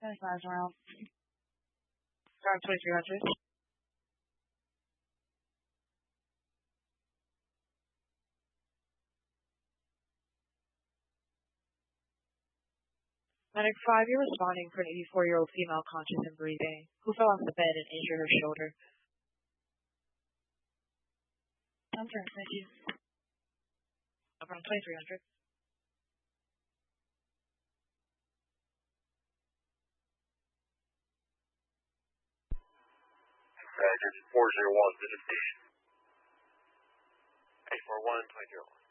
Size around. Around 2300. Medic 5, you're responding for an 84-year-old female conscious and breathing who fell off the bed and injured her shoulder. I'm sorry, thank you. Around 2300. Just 401 to the station. 841, 2001.